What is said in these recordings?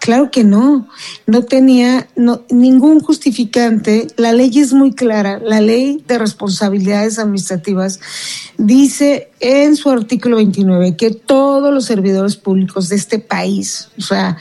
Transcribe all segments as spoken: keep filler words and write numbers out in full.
Claro que no, no tenía no, ningún justificante. La ley es muy clara, la ley de responsabilidades administrativas dice en su artículo veintinueve que todos los servidores públicos de este país, o sea,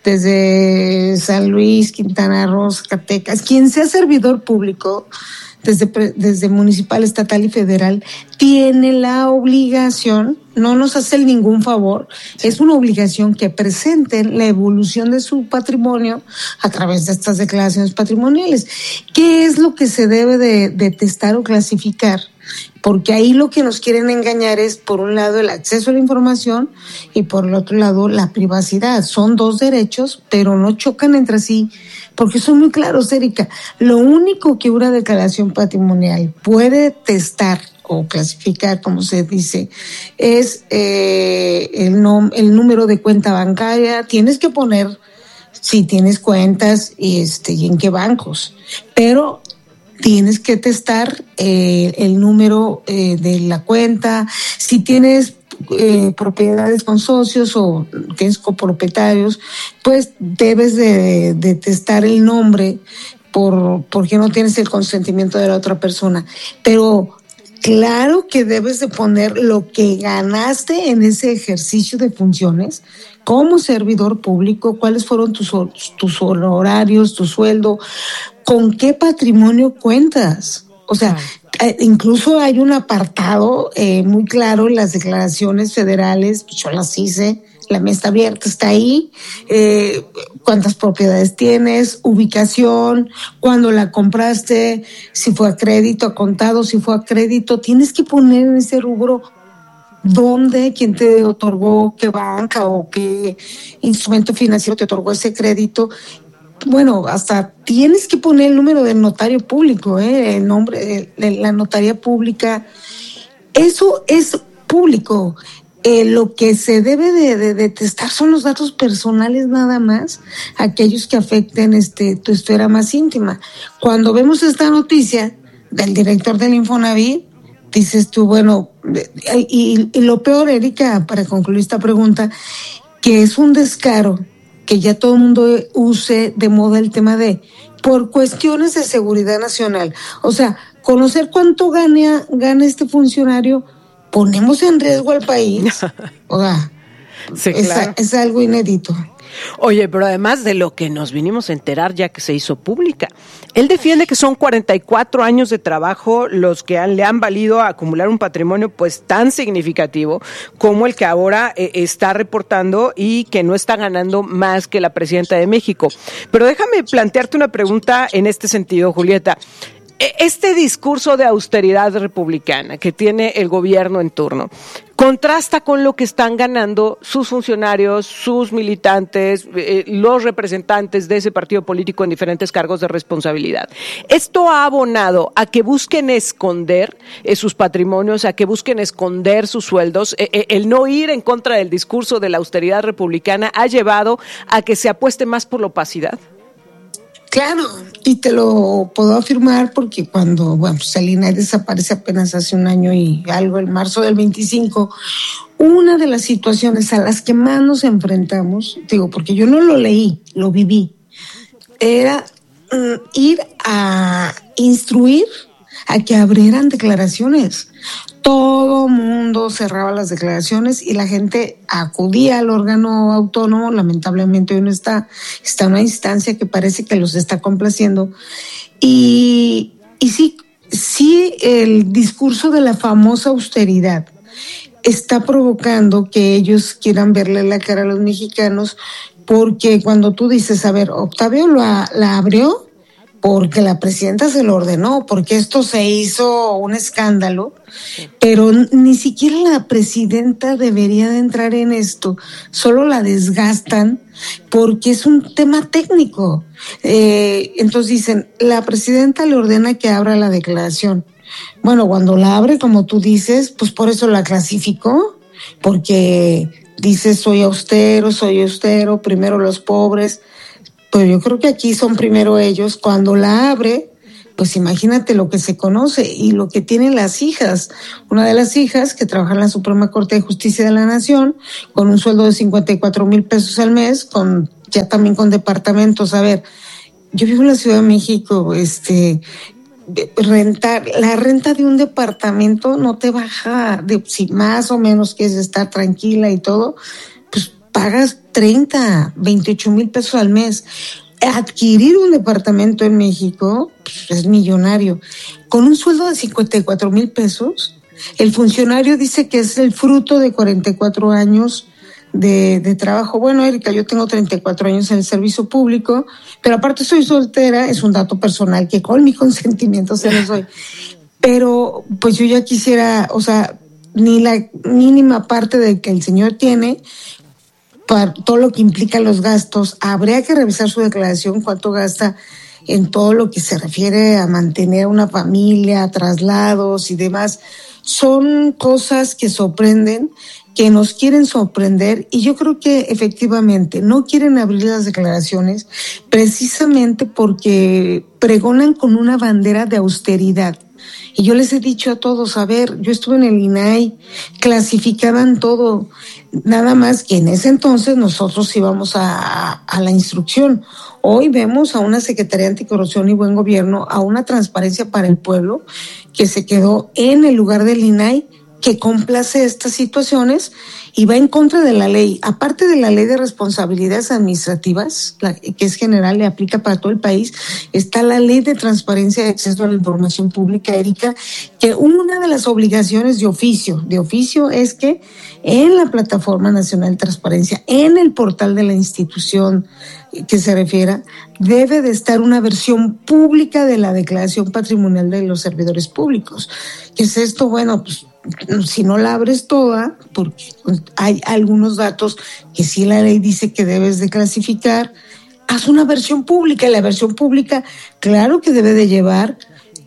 desde San Luis, Quintana Roo, Zacatecas, quien sea servidor público, desde, desde municipal, estatal y federal, tiene la obligación, no nos hace ningún favor, es una obligación que presenten la evolución de su patrimonio a través de estas declaraciones patrimoniales. ¿Qué es lo que se debe de, de testar o clasificar? Porque ahí lo que nos quieren engañar es, por un lado, el acceso a la información y por el otro lado, la privacidad. Son dos derechos, pero no chocan entre sí, porque son muy claros, Erika. Lo único que una declaración patrimonial puede testar o clasificar, como se dice, es eh, el, nom- el número de cuenta bancaria. Tienes que poner si tienes cuentas y, este, y en qué bancos, pero tienes que testar eh, el número eh, de la cuenta, si tienes eh, propiedades con socios o tienes copropietarios, pues debes de, de testar el nombre por porque no tienes el consentimiento de la otra persona. Pero claro que debes de poner lo que ganaste en ese ejercicio de funciones como servidor público, cuáles fueron tus, tus honorarios, tu sueldo, con qué patrimonio cuentas. O sea, eh, incluso hay un apartado eh, muy claro en las declaraciones federales, yo las hice, la mía está abierta, está ahí, eh, cuántas propiedades tienes, ubicación, cuándo la compraste, si fue a crédito, a contado, si fue a crédito, tienes que poner en ese rubro dónde, quién te otorgó, qué banca o qué instrumento financiero te otorgó ese crédito. Bueno, hasta tienes que poner el número del notario público, ¿eh? El nombre de la notaría pública. Eso es público. Eh, lo que se debe de, de, de testar son los datos personales nada más, aquellos que afecten este tu esfera más íntima. Cuando vemos esta noticia del director del Infonavit, dices tú, bueno, y, y lo peor, Erika, para concluir esta pregunta, que es un descaro que ya todo el mundo use de moda el tema de por cuestiones de seguridad nacional. O sea, conocer cuánto gana, gana este funcionario, ponemos en riesgo al país. O sea, sí, es, claro. es algo inédito. Oye, pero además de lo que nos vinimos a enterar ya que se hizo pública, él defiende que son cuarenta y cuatro años de trabajo los que han, le han valido a acumular un patrimonio pues tan significativo como el que ahora eh, está reportando y que no está ganando más que la presidenta de México. Pero déjame plantearte una pregunta en este sentido, Julieta. Este discurso de austeridad republicana que tiene el gobierno en turno contrasta con lo que están ganando sus funcionarios, sus militantes, eh, los representantes de ese partido político en diferentes cargos de responsabilidad. Esto ha abonado a que busquen esconder eh, sus patrimonios, a que busquen esconder sus sueldos. Eh, eh, el no ir en contra del discurso de la austeridad republicana ha llevado a que se apueste más por la opacidad. Claro, y te lo puedo afirmar porque cuando, bueno, pues el I N A I desaparece apenas hace un año y algo, en marzo del veinticinco, una de las situaciones a las que más nos enfrentamos, digo, porque yo no lo leí, lo viví, era mm, ir a instruir a que abrieran declaraciones. Todo mundo cerraba las declaraciones y la gente acudía al órgano autónomo. Lamentablemente hoy no está, está una instancia que parece que los está complaciendo. Y, y sí, sí, el discurso de la famosa austeridad está provocando que ellos quieran verle la cara a los mexicanos, porque cuando tú dices, a ver, Octavio la, la abrió porque la presidenta se lo ordenó, porque esto se hizo un escándalo, pero ni siquiera la presidenta debería de entrar en esto, solo la desgastan porque es un tema técnico. Eh, entonces dicen, la presidenta le ordena que abra la declaración. Bueno, cuando la abre, como tú dices, pues por eso la clasificó, porque dice soy austero, soy austero, primero los pobres. Pues yo creo que aquí son primero ellos. Cuando la abre, pues imagínate lo que se conoce y lo que tienen las hijas. Una de las hijas que trabaja en la Suprema Corte de Justicia de la Nación, con un sueldo de cincuenta y cuatro mil pesos al mes, con ya también con departamentos. A ver, yo vivo en la Ciudad de México, este, rentar, la renta de un departamento no te baja, de, si más o menos quieres estar tranquila y todo, pues pagas treinta, veintiocho mil pesos al mes. Adquirir un departamento en México pues, es millonario. Con un sueldo de cincuenta y cuatro mil pesos, el funcionario dice que es el fruto de cuarenta y cuatro años de, de trabajo. Bueno, Erika, yo tengo treinta y cuatro años en el servicio público, pero aparte soy soltera, es un dato personal que con mi consentimiento se los doy. Pero pues yo ya quisiera, o sea, ni la mínima parte de que el señor tiene, para todo lo que implica los gastos, habría que revisar su declaración, cuánto gasta en todo lo que se refiere a mantener una familia, traslados y demás. Son cosas que sorprenden, que nos quieren sorprender, y yo creo que efectivamente no quieren abrir las declaraciones precisamente porque pregonan con una bandera de austeridad. Y yo les he dicho a todos, a ver, yo estuve en el I N A I, clasificaban todo, nada más que en ese entonces nosotros íbamos a, a la instrucción. Hoy vemos a una Secretaría Anticorrupción y Buen Gobierno, a una Transparencia para el Pueblo, que se quedó en el lugar del I N A I, que complace estas situaciones y va en contra de la ley. Aparte de la ley de responsabilidades administrativas, la, que es general, le aplica para todo el país, está la ley de transparencia y acceso a la información pública, Erika, que una de las obligaciones de oficio, de oficio es que en la Plataforma Nacional de Transparencia, en el portal de la institución que se refiera, debe de estar una versión pública de la declaración patrimonial de los servidores públicos. ¿Qué es esto? Bueno, pues si no la abres toda, porque hay algunos datos que sí la ley dice que debes de clasificar, haz una versión pública, y la versión pública, claro que debe de llevar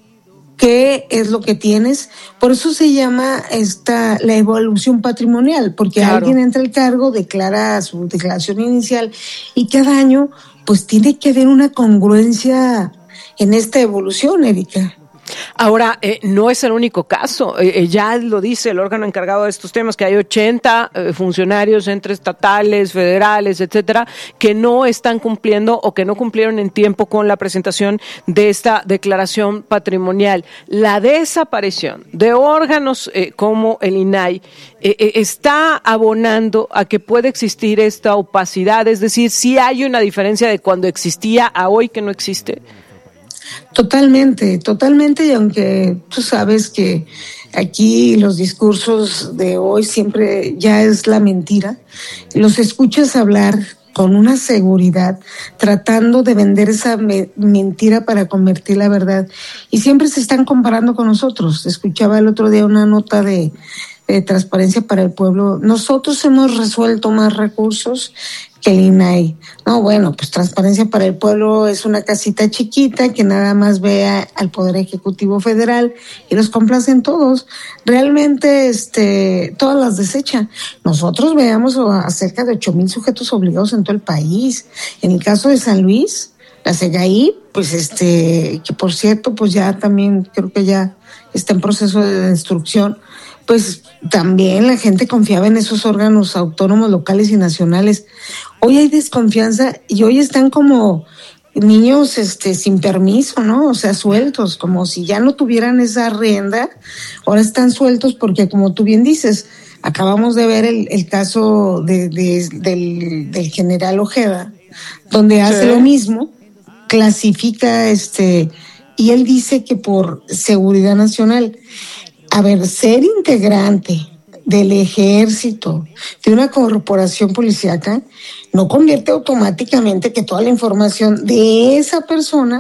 qué es lo que tienes. Por eso se llama esta la evaluación patrimonial, porque claro, alguien entra al cargo, declara su declaración inicial, y cada año pues tiene que haber una congruencia en esta evolución, Erika. Ahora, eh, no es el único caso, eh, ya lo dice el órgano encargado de estos temas, que hay ochenta eh, funcionarios entre estatales, federales, etcétera, que no están cumpliendo o que no cumplieron en tiempo con la presentación de esta declaración patrimonial. La desaparición de órganos eh, como el I N A I eh, eh, está abonando a que puede existir esta opacidad, es decir, si hay una diferencia de cuando existía a hoy que no existe. Totalmente, totalmente, y aunque tú sabes que aquí los discursos de hoy siempre ya es la mentira, los escuchas hablar con una seguridad, tratando de vender esa me- mentira para convertir la verdad, y siempre se están comparando con nosotros. Escuchaba el otro día una nota de, de Transparencia para el Pueblo. Nosotros hemos resuelto más recursos que el I N A I. No, bueno, pues Transparencia para el Pueblo es una casita chiquita que nada más ve a, al Poder Ejecutivo Federal y los complacen todos. Realmente, este, todas las desecha. Nosotros veamos a cerca de ocho mil sujetos obligados en todo el país. En el caso de San Luis, la SEGAI, pues este, que por cierto, pues ya también creo que ya está en proceso de destrucción, pues también la gente confiaba en esos órganos autónomos locales y nacionales. Hoy hay desconfianza y hoy están como niños este sin permiso, ¿no? O sea, sueltos, como si ya no tuvieran esa rienda. Ahora están sueltos porque, como tú bien dices, acabamos de ver el, el caso de, de, del, del general Ojeda, donde hace sí. lo mismo, clasifica, este, y él dice que por seguridad nacional. A ver, ser integrante del ejército, de una corporación policíaca, no convierte automáticamente que toda la información de esa persona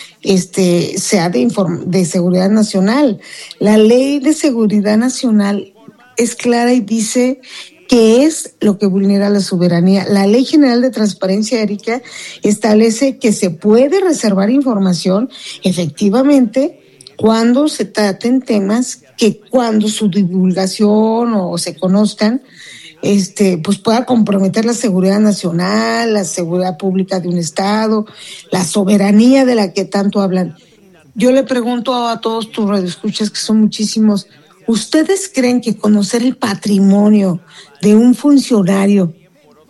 este, sea de, inform- de seguridad nacional. La ley de seguridad nacional es clara y dice que es lo que vulnera la soberanía. La Ley General de Transparencia, Erika, establece que se puede reservar información efectivamente cuando se traten temas que cuando su divulgación o se conozcan, este, pues pueda comprometer la seguridad nacional, la seguridad pública de un estado, la soberanía de la que tanto hablan. Yo le pregunto a todos tus radioescuchas, que son muchísimos, ¿ustedes creen que conocer el patrimonio de un funcionario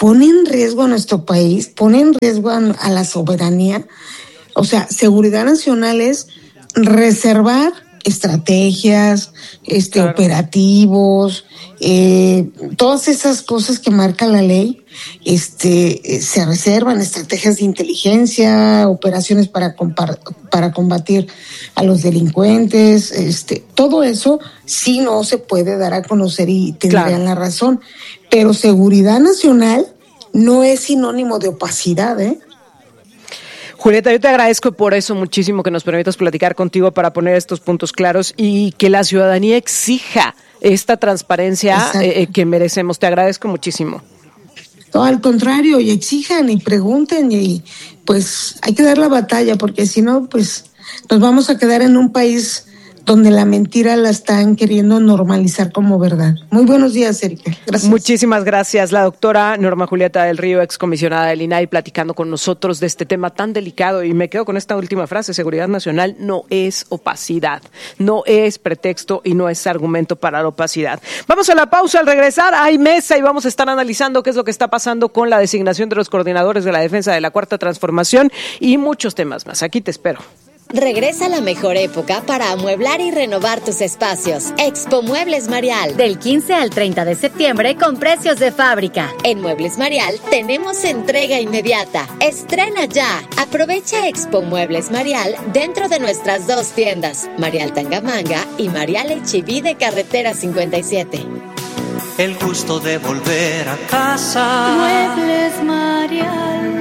pone en riesgo a nuestro país, pone en riesgo a, a la soberanía. O sea, seguridad nacional es reservar estrategias, este, claro. operativos, eh, todas esas cosas que marca la ley, este, se reservan estrategias de inteligencia, operaciones para compar, para combatir a los delincuentes, este, todo eso sí no se puede dar a conocer y tendrían claro. la razón, pero seguridad nacional no es sinónimo de opacidad, ¿eh? Julieta, yo te agradezco por eso muchísimo que nos permitas platicar contigo para poner estos puntos claros y que la ciudadanía exija esta transparencia eh, que merecemos. Te agradezco muchísimo. No, al contrario, y exijan y pregunten y pues hay que dar la batalla porque si no, pues nos vamos a quedar en un país donde la mentira la están queriendo normalizar como verdad. Muy buenos días, Erika. Gracias. Muchísimas gracias. La doctora Norma Julieta del Río, excomisionada del I N A I, platicando con nosotros de este tema tan delicado. Y me quedo con esta última frase: seguridad nacional no es opacidad, no es pretexto y no es argumento para la opacidad. Vamos a la pausa. Al regresar hay mesa y vamos a estar analizando qué es lo que está pasando con la designación de los coordinadores de la defensa de la Cuarta Transformación y muchos temas más. Aquí te espero. Regresa la mejor época para amueblar y renovar tus espacios. Expo Muebles Marial. Del quince al treinta de septiembre con precios de fábrica. En Muebles Marial tenemos entrega inmediata. Estrena ya. Aprovecha Expo Muebles Marial dentro de nuestras dos tiendas, Marial Tangamanga y Marial H I V de Carretera cincuenta y siete. El gusto de volver a casa. Muebles Marial.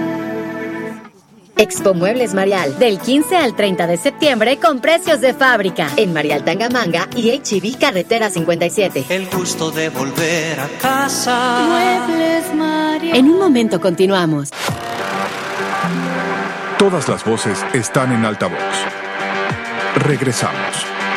Expo Muebles Marial, del quince al treinta de septiembre con precios de fábrica. En Marial Tangamanga y H I V Carretera cincuenta y siete. El gusto de volver a casa. Muebles Marial. En un momento continuamos. Todas las voces están en altavoz. Regresamos.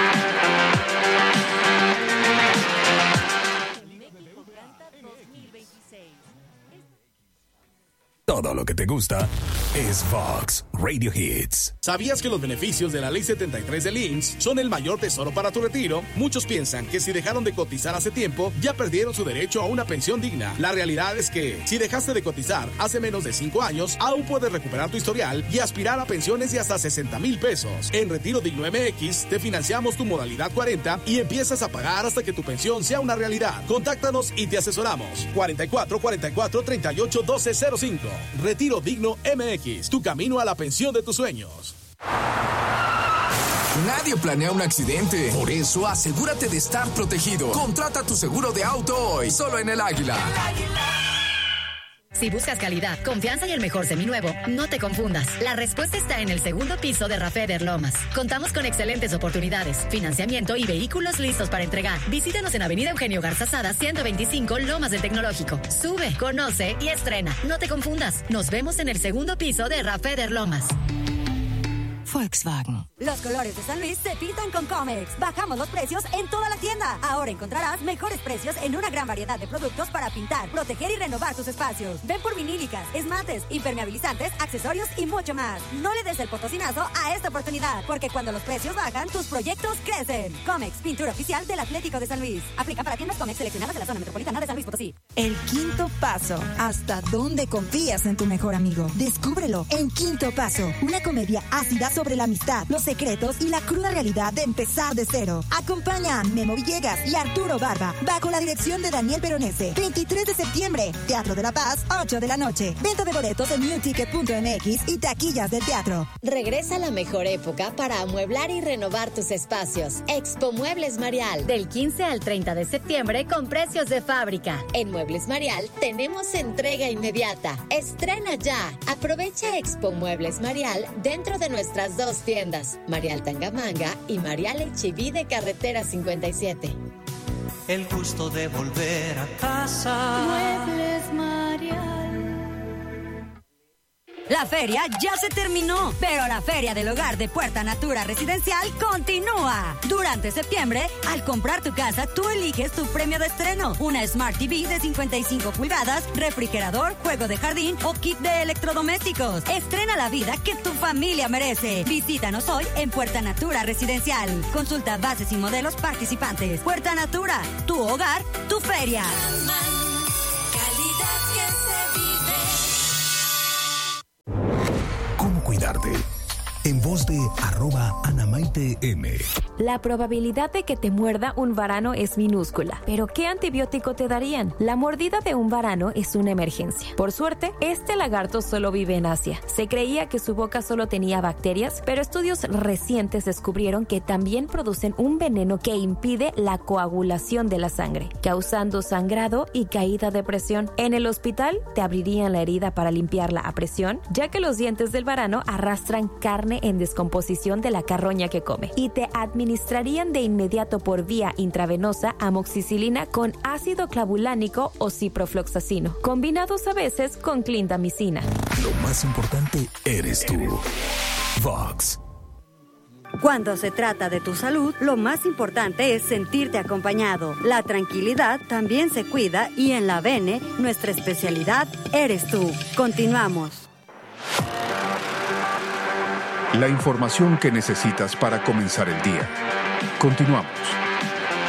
Todo lo que te gusta es Vox Radio Hits. ¿Sabías que los beneficios de la Ley setenta y tres del I M S S son el mayor tesoro para tu retiro? Muchos piensan que si dejaron de cotizar hace tiempo, ya perdieron su derecho a una pensión digna. La realidad es que, si dejaste de cotizar hace menos de cinco años, aún puedes recuperar tu historial y aspirar a pensiones de hasta sesenta mil pesos. En Retiro Digno M X, te financiamos tu modalidad cuarenta y empiezas a pagar hasta que tu pensión sea una realidad. Contáctanos y te asesoramos. cuarenta y cuatro, cuarenta y cuatro, treinta y ocho, doce, cero cinco. Retiro Digno M X, tu camino a la pensión de tus sueños. Nadie planea un accidente. Por eso, asegúrate de estar protegido. Contrata tu seguro de auto hoy, solo en El Águila. Si buscas calidad, confianza y el mejor seminuevo, no te confundas. La respuesta está en el segundo piso de Rafeder Lomas. Contamos con excelentes oportunidades, financiamiento y vehículos listos para entregar. Visítanos en Avenida Eugenio Garza Sada, ciento veinticinco, Lomas del Tecnológico. Sube, conoce y estrena. No te confundas. Nos vemos en el segundo piso de Rafeder Lomas. Volkswagen. Los colores de San Luis se pintan con Comex. Bajamos los precios en toda la tienda. Ahora encontrarás mejores precios en una gran variedad de productos para pintar, proteger y renovar tus espacios. Ven por vinílicas, esmaltes, impermeabilizantes, accesorios y mucho más. No le des el potosinazo a esta oportunidad, porque cuando los precios bajan, tus proyectos crecen. Comex, pintura oficial del Atlético de San Luis. Aplica para tiendas Comex seleccionadas de la zona metropolitana de San Luis Potosí. El quinto paso. ¿Hasta dónde confías en tu mejor amigo? Descúbrelo en Quinto Paso, una comedia ácida sobre la amistad, los secretos y la cruda realidad de empezar de cero. Acompaña a Memo Villegas y Arturo Barba bajo la dirección de Daniel Veronese. veintitrés de septiembre, Teatro de la Paz, ocho de la noche. Venta de boletos en newticket punto m x y taquillas del teatro. Regresa la mejor época para amueblar y renovar tus espacios. Expo Muebles Marial, del quince al treinta de septiembre con precios de fábrica. En Muebles Marial tenemos entrega inmediata. Estrena ya. Aprovecha Expo Muebles Marial dentro de nuestras dos tiendas, Marial Tangamanga y Marial H I V de Carretera cincuenta y siete. El gusto de volver a casa. Muebles Marial. La feria ya se terminó, pero la Feria del Hogar de Puerta Natura Residencial continúa. Durante septiembre, al comprar tu casa, tú eliges tu premio de estreno. Una Smart T V de cincuenta y cinco pulgadas, refrigerador, juego de jardín o kit de electrodomésticos. Estrena la vida que tu familia merece. Visítanos hoy en Puerta Natura Residencial. Consulta bases y modelos participantes. Puerta Natura, tu hogar, tu feria. Calidad que se vive. cuidarte. En voz de arroba Ana Maite M. La probabilidad de que te muerda un varano es minúscula, pero ¿qué antibiótico te darían? La mordida de un varano es una emergencia. Por suerte, este lagarto solo vive en Asia. Se creía que su boca solo tenía bacterias, pero estudios recientes descubrieron que también producen un veneno que impide la coagulación de la sangre, causando sangrado y caída de presión. En el hospital te abrirían la herida para limpiarla a presión, ya que los dientes del varano arrastran carne en descomposición de la carroña que come, y te administrarían de inmediato por vía intravenosa amoxicilina con ácido clavulánico o ciprofloxacino, combinados a veces con clindamicina. Lo más importante eres tú. Vox. Cuando se trata de tu salud, lo más importante es sentirte acompañado. La tranquilidad también se cuida y en la Bene, nuestra especialidad eres tú. Continuamos. La información que necesitas para comenzar el día. Continuamos.